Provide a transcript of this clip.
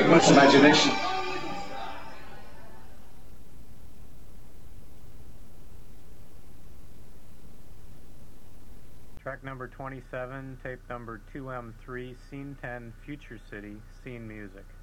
take much imagination. Track number 27, tape number 2M3, Scene 10, Future City, Scene Music.